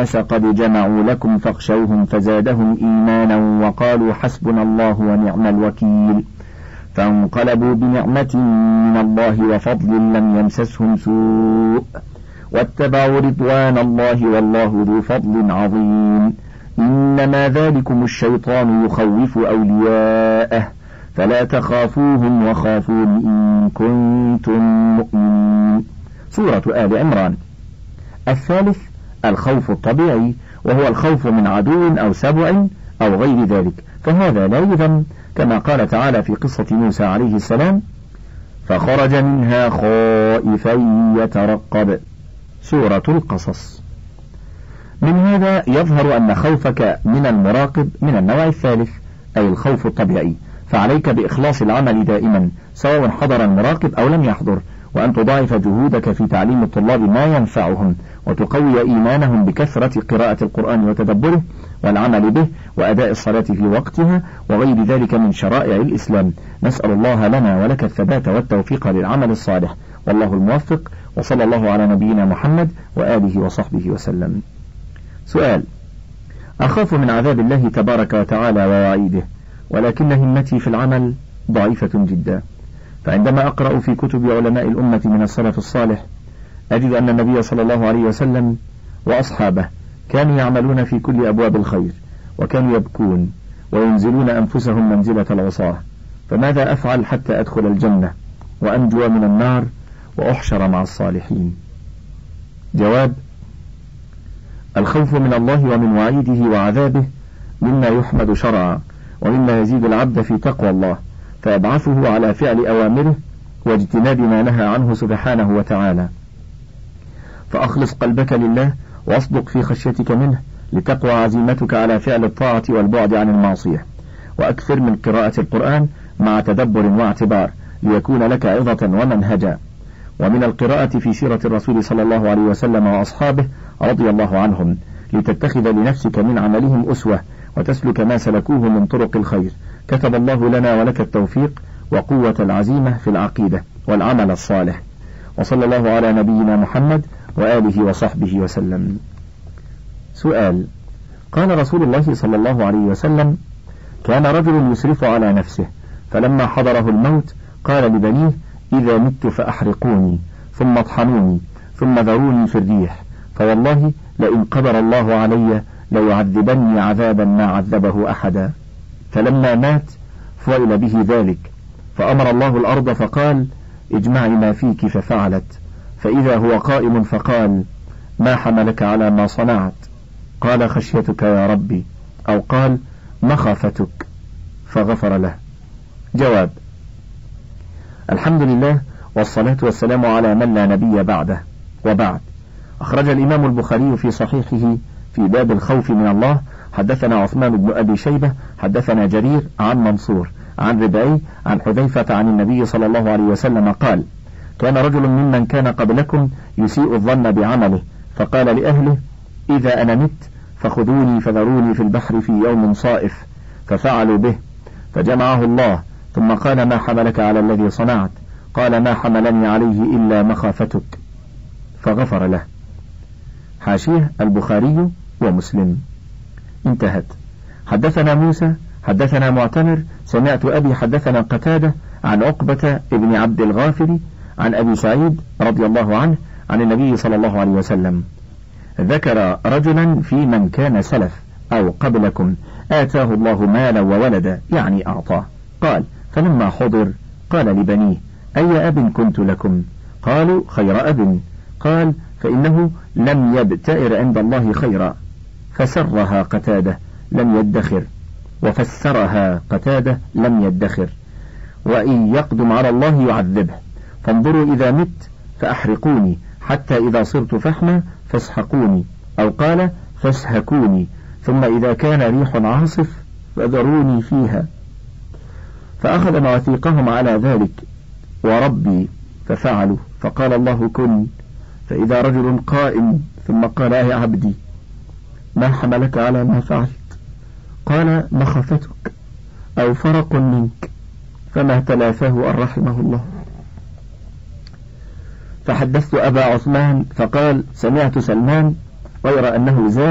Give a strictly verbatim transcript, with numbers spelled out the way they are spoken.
الناس قد جمعوا لكم فاخشوهم فزادهم إيمانا وقالوا حسبنا الله ونعم الوكيل فانقلبوا بنعمة من الله وفضل لم يمسسهم سوء واتبعوا رضوان الله والله ذو فضل عظيم إنما ذلكم الشيطان يخوف أولياءه فلا تخافوهم وخافون إن كنتم مؤمنين. سورة آل عمران. الثالث الخوف الطبيعي، وهو الخوف من عدو أو سبع أو غير ذلك، فهذا لا يذم، كما قال تعالى في قصة موسى عليه السلام فخرج منها خائفا يترقب. سورة القصص. من هذا يظهر أن خوفك من المراقب من النوع الثالث، أي الخوف الطبيعي، فعليك بإخلاص العمل دائما سواء حضر المراقب أو لم يحضر، وأن تضاعف جهودك في تعليم الطلاب ما ينفعهم وتقوي إيمانهم بكثرة قراءة القرآن وتدبره والعمل به وأداء الصلاة في وقتها وغير ذلك من شرائع الإسلام. نسأل الله لنا ولك الثبات والتوفيق للعمل الصالح، والله الموفق، وصلى الله على نبينا محمد وآله وصحبه وسلم. سؤال: أخاف من عذاب الله تبارك وتعالى ووعيده، ولكن همتي في العمل ضعيفة جدا، فعندما أقرأ في كتب علماء الأمة من السلف الصالح أجد أن النبي صلى الله عليه وسلم وأصحابه كانوا يعملون في كل أبواب الخير، وكانوا يبكون وينزلون أنفسهم منزلة العصاة، فماذا أفعل حتى أدخل الجنة وأنجو من النار وأحشر مع الصالحين؟ جواب: الخوف من الله ومن وعيده وعذابه مما يحمد شرعا، ومما يزيد العبد في تقوى الله، فيبعثه على فعل أوامره واجتناب ما نهى عنه سبحانه وتعالى. فأخلص قلبك لله واصدق في خشيتك منه لتقوى عزيمتك على فعل الطاعة والبعد عن المعصية، وأكثر من قراءة القرآن مع تدبر واعتبار ليكون لك عظة ومنهجا، ومن القراءة في سيرة الرسول صلى الله عليه وسلم وأصحابه رضي الله عنهم لتتخذ لنفسك من عملهم أسوة وتسلك ما سلكوه من طرق الخير. كتب الله لنا ولك التوفيق وقوة العزيمة في العقيدة والعمل الصالح، وصلى الله على نبينا محمد وآله وصحبه وسلم. سؤال: قال رسول الله صلى الله عليه وسلم: كان رجل يسرف على نفسه، فلما حضره الموت قال لبنيه: إذا مت فأحرقوني ثم اطحنوني ثم ذروني في الريح، فوالله لئن قدر الله علي ليعذبني عذابا ما عذبه أحدا. فلما مات فعل به ذلك، فأمر الله الأرض فقال: اجمعي ما فيك، ففعلت، فإذا هو قائم فقال: ما حملك على ما صنعت؟ قال: خشيتك يا ربي، أو قال: مخافتك، فغفر له. جواب: الحمد لله والصلاة والسلام على من لا نبي بعده، وبعد. أخرج الإمام البخاري في صحيحه في باب الخوف من الله: حدثنا عثمان بن أبي شيبة حدثنا جرير عن منصور عن ربعي عن حذيفة عن النبي صلى الله عليه وسلم قال: كان رجل ممن كان قبلكم يسيء الظن بعمله، فقال لأهله: إذا أنا مت فخذوني فذروني في البحر في يوم صائف، ففعلوا به، فجمعه الله ثم قال: ما حملك على الذي صنعت؟ قال: ما حملني عليه إلا مخافتك، فغفر له. حاشية: البخاري ومسلم. انتهت. حدثنا موسى حدثنا معتمر سمعت أبي حدثنا قتادة عن عقبة ابن عبد الغافر عن أبي سعيد رضي الله عنه عن النبي صلى الله عليه وسلم ذكر رجلا في من كان سلف أو قبلكم آتاه الله مالا وولدا، يعني أعطاه. قال: فلما حضر قال لبنيه: أي أب كنت لكم؟ قالوا: خير أب. قال: فإنه لم يبتئر عند الله خيرا. فسرها قتادة: لم يدخر. وفسرها قتادة: لم يدخر. وإن يقدم على الله يعذبه. فانظروا إذا مت فأحرقوني، حتى إذا صرت فحما فاسحقوني، أو قال: فاسهكوني، ثم إذا كان ريح عاصف فذروني فيها. فأخذ مواثيقهم على ذلك، وربي ففعلوا، فقال الله: كن، فإذا رجل قائم ثم قال: يا عبدي ما حملك على ما فعلت؟ قال: مخافتك، أو فرق منك، فما تلافاه أن رحمه الله. فحدثت أبا عثمان فقال: سمعت سلمان، غير أنه زاد